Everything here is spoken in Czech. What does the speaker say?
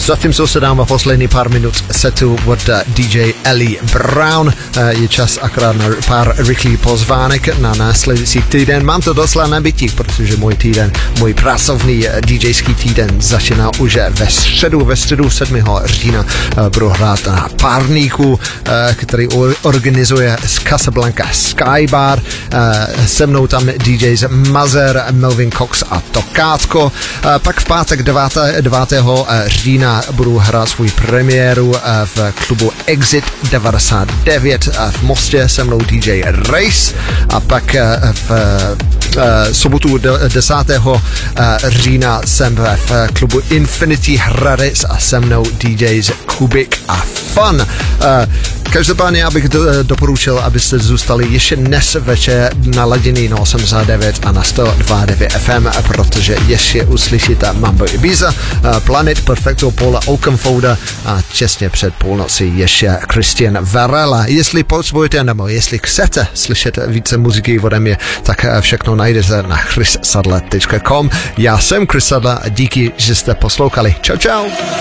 Zatím se dám poslední pár minut setu od DJ Ellie Brown. Je čas akorát na pár rychlých pozvánek na následující týden. Mám to docela nabití, protože můj pracovní DJský týden začíná už ve středu 7. října. Budu hrát na párníku, který organizuje z Casablanca Skybar. Se mnou tam DJs Mazer, Melvin Cox a Tokátko. Pak v pátek 9. října budu hrát svůj premiéru v klubu Exit 99 v Mostě, se mnou DJ Race, a pak v sobotu 10. října jsem v klubu Infinity Hradec a se mnou DJs Kubik a Fun. Každopádně já bych doporučil, abyste zůstali ještě dnes večer naladěný na 89 a na 102.9 FM, protože ještě uslyšíte Mambo Ibiza, Planet Perfecto, Paula Oakenfolda a těsně před půlnocí ještě Christian Varela. Jestli potřebujete nebo jestli chcete slyšet více muziky ode mě, tak všechno najdete na chrissadler.com. Já jsem Chris Sadler a díky, že jste poslouchali. Čau.